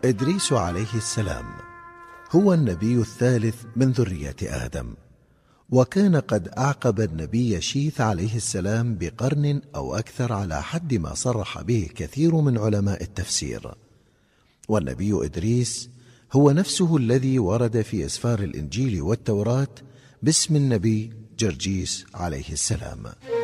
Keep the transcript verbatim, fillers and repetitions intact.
إدريس عليه السلام هو النبي الثالث من ذرية آدم، وكان قد أعقب النبي شيث عليه السلام بقرن أو أكثر على حد ما صرح به كثير من علماء التفسير. والنبي إدريس هو نفسه الذي ورد في أسفار الإنجيل والتوراة باسم النبي جرجيس عليه السلام.